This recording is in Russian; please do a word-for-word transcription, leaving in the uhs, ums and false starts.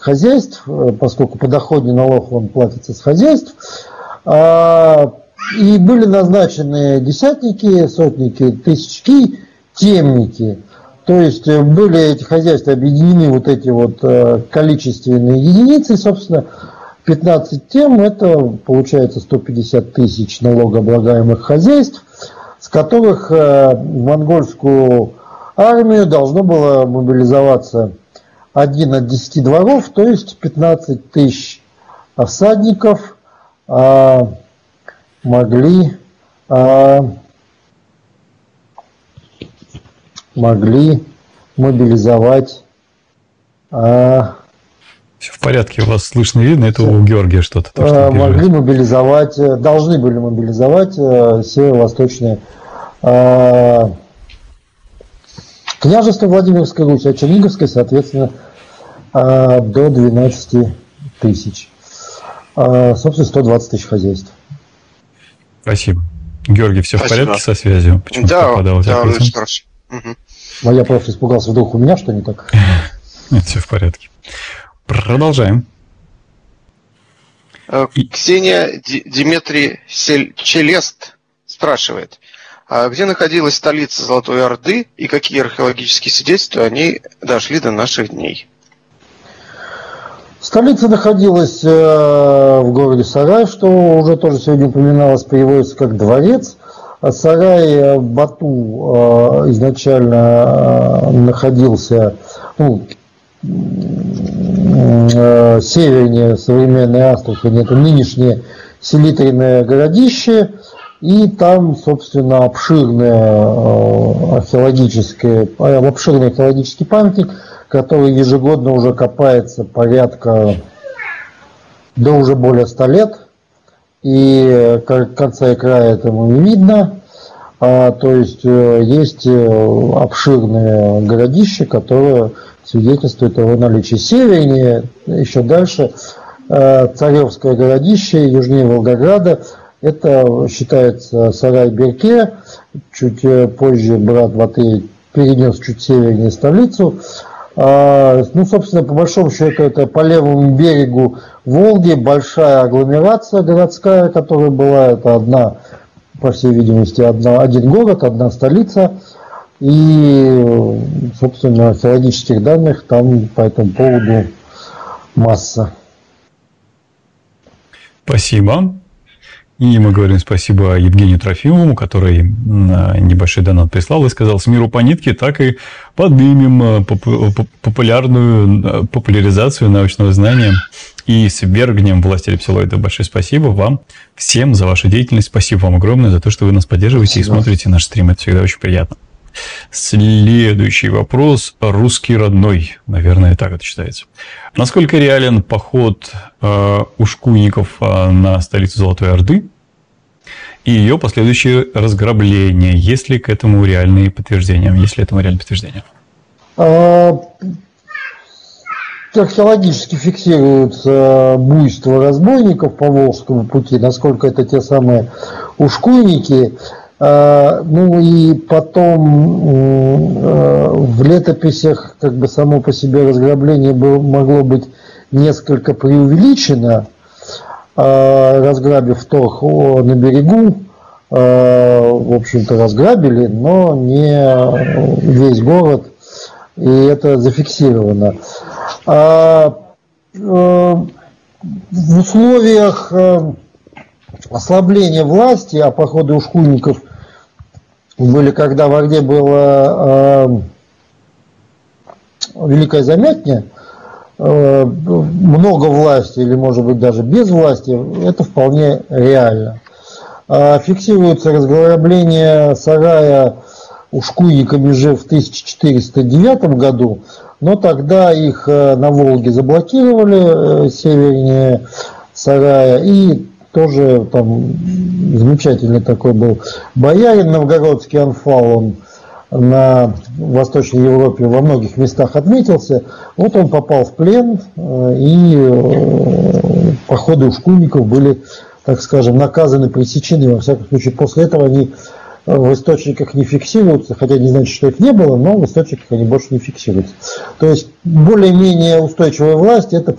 хозяйств, поскольку подоходный налог он платится с хозяйств. И были назначены десятники, сотники, тысячники, темники. То есть были эти хозяйства объединены, вот эти вот количественные единицы, собственно, пятнадцать тем, это получается сто пятьдесят тысяч налогооблагаемых хозяйств, с которых в монгольскую армию должно было мобилизоваться один от десяти дворов, то есть пятнадцать тысяч всадников а, могли, а, могли мобилизовать. А, Все в порядке, у вас слышно и видно, это у Георгия что-то. То, что могли мобилизовать, должны были мобилизовать северо-восточные а, княжество Владимирской Руси, а Черниговское, соответственно, а, до двенадцати тысяч. А, собственно, сто двадцать тысяч хозяйств. Спасибо. Георгий, все Спасибо. В порядке со связью? Почему да, пропадал? Да, очень хорошо. Угу. А я просто испугался, вдруг у меня что не так? Нет, все в порядке. Продолжаем. Ксения Дмитрий Челест спрашивает, а где находилась столица Золотой Орды и какие археологические свидетельства о ней дошли до наших дней? Столица находилась в городе Сарай, что уже тоже сегодня упоминалось, переводится как дворец. Сарай Бату изначально находился, ну, севернее современной Астрахани, это нынешнее селитренное городище, и там, собственно, обширное археологическое, обширный археологический памятник, который ежегодно уже копается порядка, да уже более ста лет, и конца и края этому не видно. А, то есть есть обширное городище, которое свидетельствует о его наличии. Севернее, еще дальше, Царевское городище, южнее Волгограда, это считается Сарай-Берке, чуть позже брат Батый перенес чуть севернее столицу. А, ну, собственно, по большому счету, это по левому берегу Волги большая агломерация городская, которая была, это одна, по всей видимости, одна, один город, одна столица. И, собственно, археологических данных там по этому поводу масса. Спасибо. И мы говорим спасибо Евгению Трофимову, который небольшой донат прислал и сказал: с миру по нитке, так и поднимем популярную популяризацию научного знания и свергнем власти рептилоидов. Большое спасибо вам всем за вашу деятельность. Спасибо вам огромное за то, что вы нас поддерживаете спасибо. И смотрите наш стрим. Это всегда очень приятно. Следующий вопрос. Русский родной. Наверное, так это считается. Насколько реален поход э, ушкуйников э, на столицу Золотой Орды и ее последующее разграбление? Есть ли к этому реальные подтверждения? Есть ли этому реальные подтверждения? Археологически фиксируются буйства разбойников по Волжскому пути. Насколько это те самые ушкуйники. Ну и потом в летописях как бы само по себе разграбление было, могло быть несколько преувеличено, разграбив торг на берегу, в общем-то разграбили, но не весь город, и это зафиксировано. В условиях ослабления власти, а походы ушкуйников были, когда в Орде было э, Великое Замятня, э, много власти или, может быть, даже без власти, это вполне реально. А фиксируется разграбление сарая ушкуйниками же в тысяча четыреста девятом году, но тогда их на Волге заблокировали, севернее сарая, и тоже там замечательный такой был боярин новгородский Анфал, он на Восточной Европе во многих местах отметился. Вот он попал в плен, и походы ушкуйников были, так скажем, наказаны, пресечены. Во всяком случае, после этого они в источниках не фиксируются, хотя не значит, что их не было, но в источниках они больше не фиксируются. То есть более-менее устойчивая власть – это